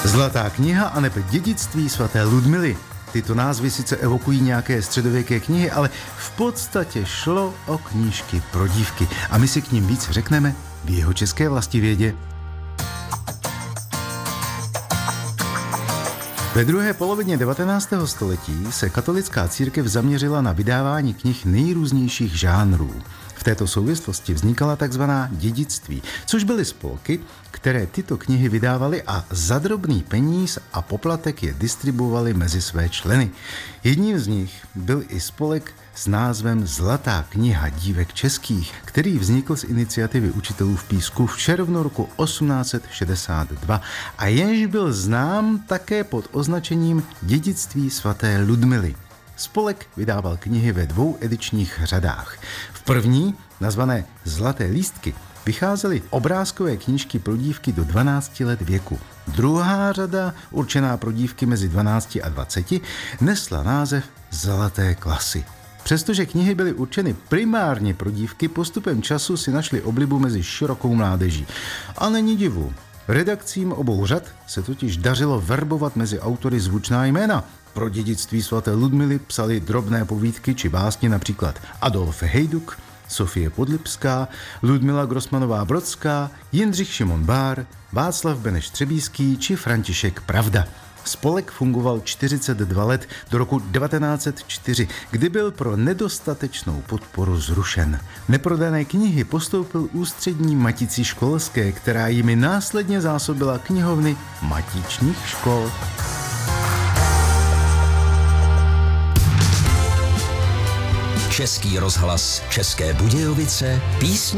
Zlatá kniha aneb Dědictví svaté Ludmily. Tyto názvy sice evokují nějaké středověké knihy, ale v podstatě šlo o knížky pro dívky. A my si k nim víc řekneme v jeho české vlastivědě. Ve druhé polovině 19. století se katolická církev zaměřila na vydávání knih nejrůznějších žánrů. V této souvislosti vznikala takzvaná dědictví, což byly spolky, které tyto knihy vydávaly a za drobný peníz a poplatek je distribuovali mezi své členy. Jedním z nich byl i spolek s názvem Zlatá kniha dívek českých, který vznikl z iniciativy učitelů v Písku v červnu roku 1862 a jenž byl znám také pod označením Dědictví svaté Ludmily. Spolek vydával knihy ve 2 edičních řadách. V první, nazvané Zlaté lístky, vycházely obrázkové knížky pro dívky do 12 let věku. Druhá řada, určená pro dívky mezi 12 a 20, nesla název Zlaté klasy. Přestože knihy byly určeny primárně pro dívky, postupem času si našly oblibu mezi širokou mládeží. A není divu. Redakcím obou řad se totiž dařilo verbovat mezi autory zvučná jména. Pro Dědictví svaté Ludmily psali drobné povídky či básně například Adolf Hejduk, Sofie Podlipská, Ludmila Grossmanová-Brodská, Jindřich Šimon Bár, Václav Beneš Třebíský či František Pravda. Spolek fungoval 42 let do roku 1904, kdy byl pro nedostatečnou podporu zrušen. Neprodané knihy postoupil ústřední matici školské, která jimi následně zásobila knihovny matičních škol. Český rozhlas České Budějovice, písni